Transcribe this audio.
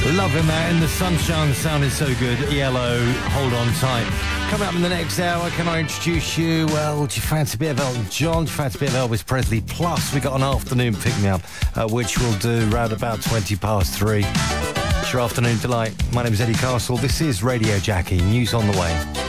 Loving that, and the sunshine sounding so good. Yellow, hold on tight. Coming up in the next hour, can I introduce you? Well, do you fancy a bit of Elton John? Do you fancy a bit of Elvis Presley? Plus, we got an afternoon pick-me-up, which we'll do round about 3:20. It's your afternoon delight. My name is Eddie Castle. This is Radio Jackie. News on the way.